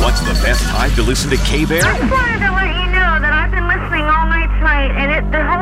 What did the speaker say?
What's the best time to listen to K-Bear? I just wanted to let you know that I've been listening all night tonight, and the whole